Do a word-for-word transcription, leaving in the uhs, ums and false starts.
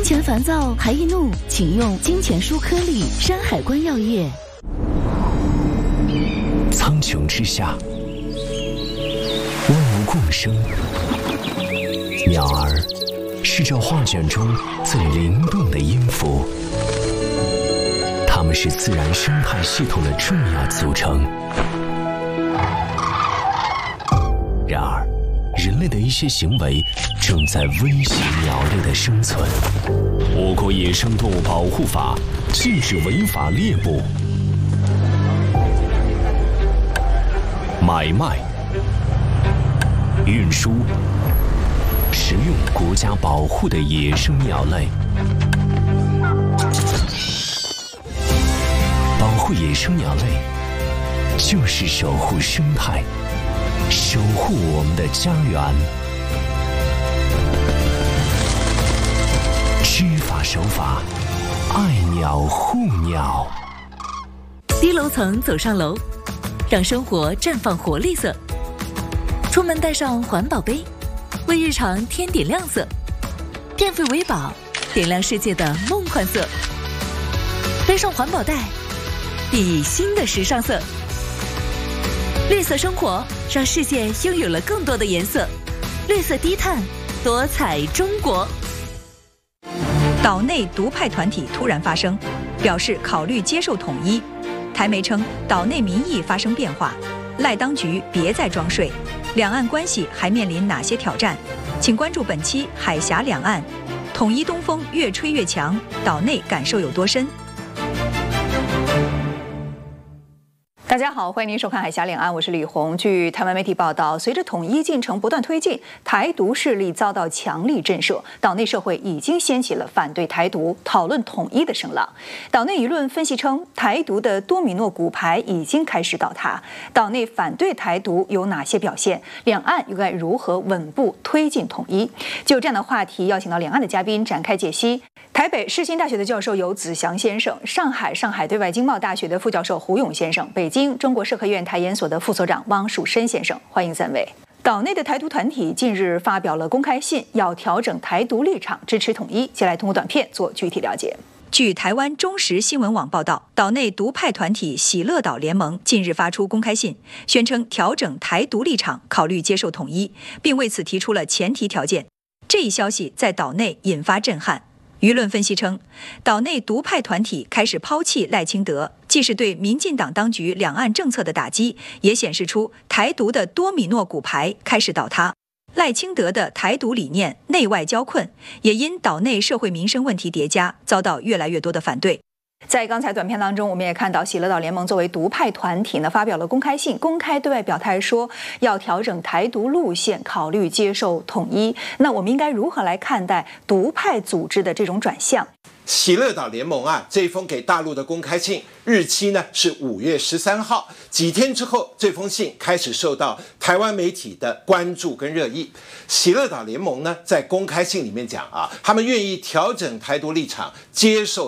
钱烦躁还易怒，请用金钱舒颗粒山海关药业。 苍穹之下，万物共生。鸟儿是这画卷中最灵动的音符，它们是自然生态系统的重要组成。然而，人类的一些行为正在威胁鸟类的生存。我国野生动物保护法禁止违法猎捕、买卖、运输、食用国家保护的野生鸟类。保护野生鸟类，就是守护生态，守护我们的家园。知法守法，爱鸟护鸟。 低楼层走上楼，让生活绽放活力色。出门带上环保杯，为日常添点亮色。电费为宝，点亮世界的梦幻色。背上环保袋，熠熠新的时尚色。绿色生活，让世界拥有了更多的颜色。绿色低碳，多彩中国。 岛内独派团体突然发声，表示考虑接受统一。台媒称，岛内民意发生变化，赖当局别再装睡。两岸关系还面临哪些挑战？请关注本期《海峡两岸》，统一东风越吹越强，岛内感受有多深？大家好，欢迎您收看《海峡两岸》，我是李红。据台湾媒体报道，随着统一进程不断推进，台独势力遭到强力震慑，岛内社会已经掀起了反对台独、讨论统一的声浪。岛内舆论分析称，台独的多米诺骨牌已经开始倒塌。岛内反对台独有哪些表现？两岸又该如何稳步推进统一？就这样的话题，邀请到两岸的嘉宾展开解析。台北世新大学的教授游子祥先生，上海上海对外经贸大学的副教授胡勇先生，北京中国社科院台研所的副所长汪树深先生，欢迎三位。岛内的台独团体近日发表了公开信，要调整台独立场，支持统一。接下来通过短片做具体了解。据台湾中时新闻网报道，岛内独派团体喜乐岛联盟近日发出公开信，宣称调整台独立场，考虑接受统一，并为此提出了前提条件。这一消息在岛内引发震撼。舆论分析称，岛内独派团体开始抛弃赖清德，既是对民进党当局两岸政策的打击，也显示出台独的多米诺骨牌开始倒塌。赖清德的台独理念内外交困，也因岛内社会民生问题叠加，遭到越来越多的反对。在刚才短片当中，我们也看到喜乐岛联盟作为独派团体呢，发表了公开信，公开对外表态说要调整台独路线，考虑接受统一。那我们应该如何来看待独派组织的这种转向？ 喜乐岛联盟啊，这封给大陆的公开信日期呢是五月十三号，几天之后，这封信开始受到台湾媒体的关注跟热议。喜乐岛联盟呢，在公开信里面讲啊，他们愿意调整台独立场，接受